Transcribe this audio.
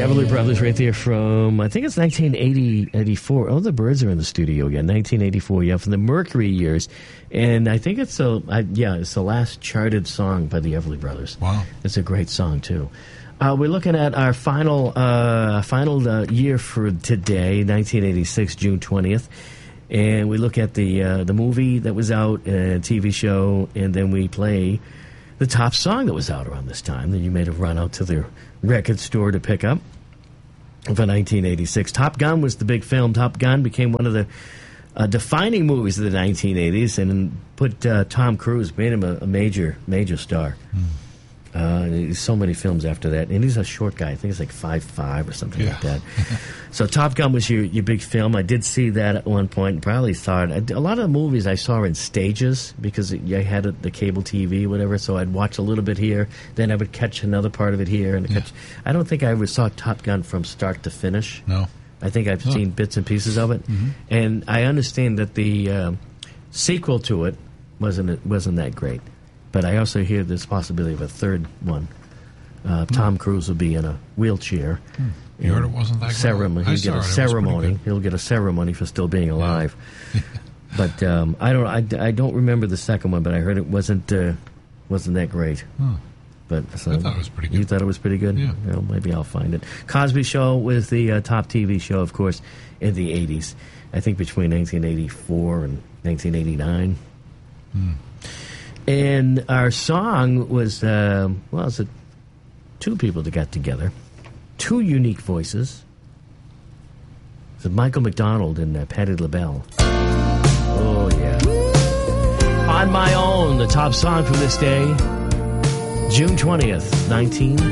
Everly Brothers right there from, I think it's 1984. Oh, the Byrds are in the studio again. 1984, yeah, from the Mercury years. And I think it's it's the last charted song by the Everly Brothers. Wow. It's a great song, too. We're looking at our final year for today, 1986, June 20th. And we look at the movie that was out, TV show, and then we play the top song that was out around this time that you made a run out to the record store to pick up for 1986. Top Gun was the big film. Top Gun became one of the defining movies of the 1980s and put Tom Cruise, made him a major star. So many films after that. And he's a short guy. I think he's like 5'5" or something like that. So Top Gun was your big film. I did see that at one point and probably saw it. A lot of the movies I saw in stages because I had the cable TV, whatever, so I'd watch a little bit here, then I would catch another part of it here. I don't think I ever saw Top Gun from start to finish. No. I think I've seen bits and pieces of it. Mm-hmm. And I understand that the sequel to it wasn't that great. But I also hear there's possibility of a third one. Tom Cruise will be in a wheelchair. You heard it wasn't that ceremony. good? He'll get a ceremony. He'll get a ceremony for still being alive. Yeah. But I don't remember the second one. But I heard it wasn't that great. But I thought it was pretty good. You thought it was pretty good? Yeah. Well, maybe I'll find it. Cosby Show was the top TV show, of course, in the 80s. I think between 1984 and 1989. And our song was, it's two people that got together. Two unique voices. It's Michael McDonald and Patti LaBelle. Oh, yeah. On My Own, the top song from this day, June 20th, 1986.